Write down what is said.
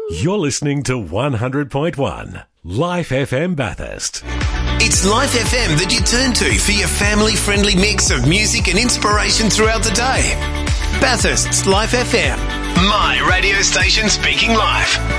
You're listening to 100.1 Life FM Bathurst. It's Life FM that you turn to for your family-friendly mix of music and inspiration throughout the day. Bathurst's Life FM. My radio station speaking life.